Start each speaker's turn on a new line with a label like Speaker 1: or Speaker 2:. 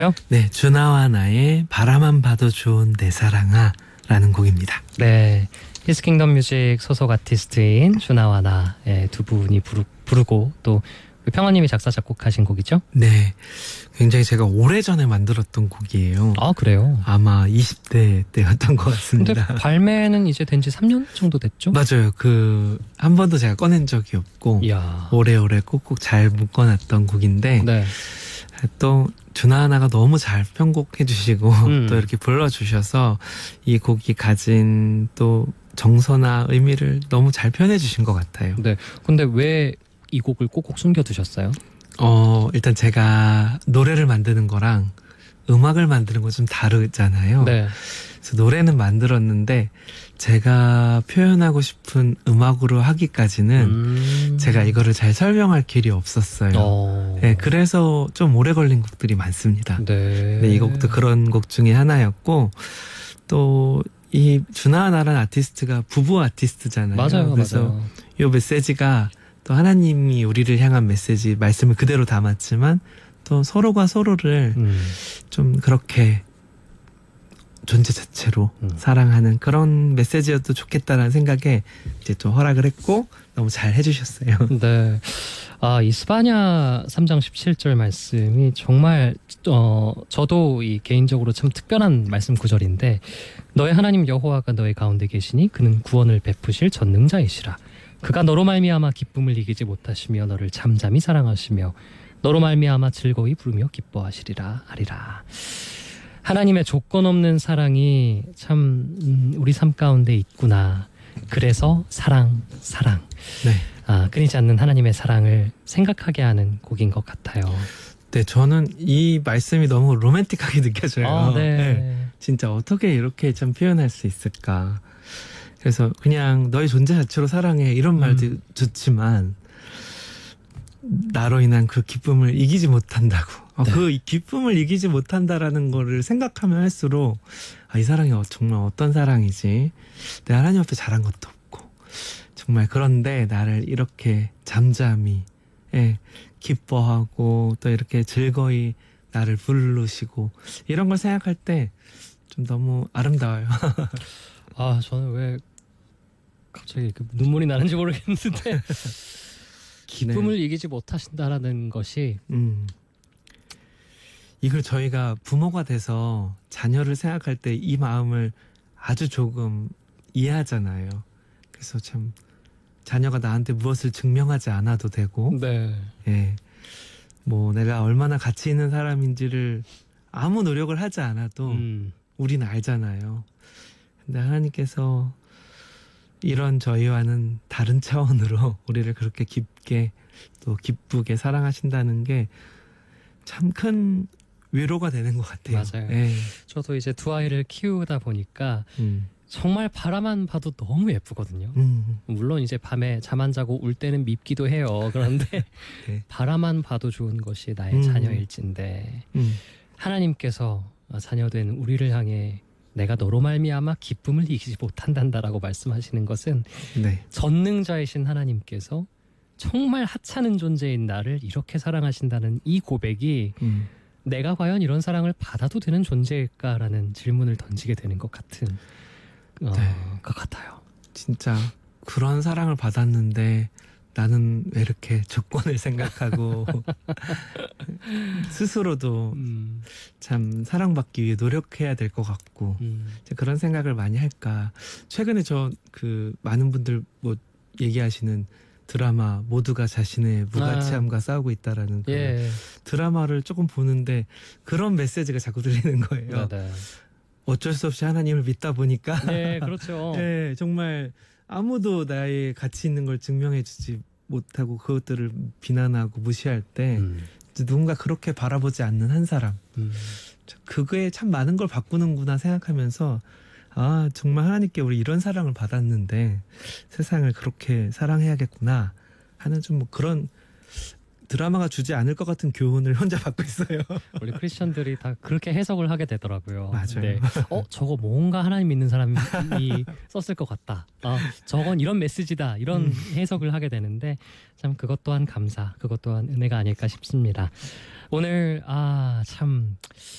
Speaker 1: 네, 준하와 나의 바라만 봐도 좋은 내 사랑아 라는 곡입니다.
Speaker 2: 네, 히스킹덤 뮤직 소속 아티스트인 준하와 나의 두 분이 부르고 또 평화님이 작사 작곡하신 곡이죠?
Speaker 1: 네, 굉장히 제가 오래전에 만들었던 곡이에요.
Speaker 2: 아, 그래요?
Speaker 1: 아마 20대 때였던 것
Speaker 2: 근데
Speaker 1: 같습니다.
Speaker 2: 발매는 이제 된 지 3년 정도 됐죠?
Speaker 1: 맞아요. 한 번도 제가 꺼낸 적이 없고
Speaker 2: 이야.
Speaker 1: 오래오래 꾹꾹 잘 묶어놨던 곡인데
Speaker 2: 네.
Speaker 1: 또 준하나가 너무 잘 편곡해 주시고 또 이렇게 불러주셔서 이 곡이 가진 또 정서나 의미를 너무 잘 표현해 주신 것 같아요.
Speaker 2: 네. 근데 왜 이 곡을 꼭꼭 숨겨두셨어요?
Speaker 1: 일단 제가 노래를 만드는 거랑 음악을 만드는 건 좀 다르잖아요.
Speaker 2: 네.
Speaker 1: 그래서 노래는 만들었는데 제가 표현하고 싶은 음악으로 하기까지는 제가 이거를 잘 설명할 길이 없었어요. 네, 그래서 좀 오래 걸린 곡들이 많습니다.
Speaker 2: 네.
Speaker 1: 네, 이 곡도 그런 곡 중에 하나였고 또 이 준하나라는 아티스트가 부부 아티스트잖아요.
Speaker 2: 맞아요.
Speaker 1: 그래서
Speaker 2: 맞아요.
Speaker 1: 이 메시지가 또 하나님이 우리를 향한 메시지, 말씀을 그대로 담았지만 또 서로가 서로를 좀 그렇게 존재 자체로 사랑하는 그런 메시지여도 좋겠다라는 생각에 이제 좀 허락을 했고 너무 잘 해주셨어요.
Speaker 2: 네. 아, 이 스바냐 3장 17절 말씀이 정말 저도 이 개인적으로 참 특별한 말씀 구절인데, 너의 하나님 여호와가 너의 가운데 계시니 그는 구원을 베푸실 전능자이시라. 그가 너로 말미암아 기쁨을 이기지 못하시며 너를 잠잠히 사랑하시며 너로 말미암아 즐거이 부르며 기뻐하시리라 하리라. 하나님의 조건 없는 사랑이 참 우리 삶 가운데 있구나. 그래서 사랑.
Speaker 1: 네.
Speaker 2: 끊이지 않는 하나님의 사랑을 생각하게 하는 곡인 것 같아요.
Speaker 1: 네, 저는 이 말씀이 너무 로맨틱하게 느껴져요.
Speaker 2: 네.
Speaker 1: 네. 진짜 어떻게 이렇게 참 표현할 수 있을까. 그래서 그냥 너의 존재 자체로 사랑해 이런 말도 좋지만 나로 인한 그 기쁨을 이기지 못한다고.
Speaker 2: 네.
Speaker 1: 그 기쁨을 이기지 못한다라는 거를 생각하면 할수록 이 사랑이 정말 어떤 사랑이지. 내 하나님 앞에 잘한 것도 없고 정말 그런데 나를 이렇게 잠잠히 기뻐하고 또 이렇게 즐거이 나를 부르시고 이런 걸 생각할 때 좀 너무 아름다워요.
Speaker 2: 저는 왜 갑자기 눈물이 나는지 모르겠는데 기쁨을 이기지 못하신다라는 것이
Speaker 1: 이걸 저희가 부모가 돼서 자녀를 생각할 때 이 마음을 아주 조금 이해하잖아요. 그래서 참 자녀가 나한테 무엇을 증명하지 않아도 되고
Speaker 2: 네.
Speaker 1: 예, 뭐 내가 얼마나 가치 있는 사람인지를 아무 노력을 하지 않아도 우리는 알잖아요. 근데 하나님께서 이런 저희와는 다른 차원으로 우리를 그렇게 깊게 또 기쁘게 사랑하신다는 게 참 큰 위로가 되는 것 같아요.
Speaker 2: 맞아요.
Speaker 1: 예.
Speaker 2: 저도 이제 두 아이를 키우다 보니까 정말 바라만 봐도 너무 예쁘거든요. 물론 이제 밤에 잠 안 자고 울 때는 밉기도 해요. 그런데
Speaker 1: 네.
Speaker 2: 바라만 봐도 좋은 것이 나의 자녀일진데 하나님께서 자녀된 우리를 향해 내가 너로 말미암아 기쁨을 이기지 못한단다라고 말씀하시는 것은
Speaker 1: 네.
Speaker 2: 전능자이신 하나님께서 정말 하찮은 존재인 나를 이렇게 사랑하신다는 이 고백이 내가 과연 이런 사랑을 받아도 되는 존재일까라는 질문을 던지게 되는 것 같은 것 같아요.
Speaker 1: 진짜 그런 사랑을 받았는데 나는 왜 이렇게 조건을 생각하고 스스로도 참 사랑받기 위해 노력해야 될 것 같고 그런 생각을 많이 할까. 최근에 많은 분들 뭐 얘기하시는 드라마 모두가 자신의 무가치함과 싸우고 있다라는 드라마를 조금 보는데 그런 메시지가 자꾸 들리는 거예요.
Speaker 2: 네.
Speaker 1: 어쩔 수 없이 하나님을 믿다 보니까
Speaker 2: 네, 그렇죠.
Speaker 1: 네, 정말 아무도 나의 가치 있는 걸 증명해주지 못하고 그것들을 비난하고 무시할 때 누군가 그렇게 바라보지 않는 한 사람 그거에 참 많은 걸 바꾸는구나 생각하면서 정말 하나님께 우리 이런 사랑을 받았는데 세상을 그렇게 사랑해야겠구나 하는 좀 뭐 그런 드라마가 주지 않을 것 같은 교훈을 혼자 받고 있어요.
Speaker 2: 우리 크리스천들이 다 그렇게 해석을 하게 되더라고요.
Speaker 1: 맞아요.
Speaker 2: 네. 저거 뭔가 하나님 믿는 사람이 썼을 것 같다. 저건 이런 메시지다. 이런 해석을 하게 되는데 참 그것 또한 감사, 그것 또한 은혜가 아닐까 싶습니다. 오늘 참